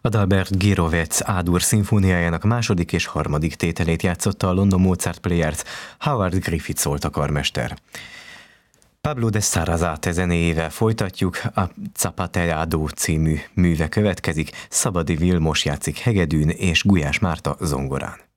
Adalbert Gyirovec A-dur szimfóniájának második és harmadik tételét játszotta a London Mozart Players, Howard Griffith szólt a karmester. Pablo de Sarasate zenéjével folytatjuk, a Zapateado című műve következik, Szabadi Vilmos játszik hegedűn és Gulyás Márta zongorán.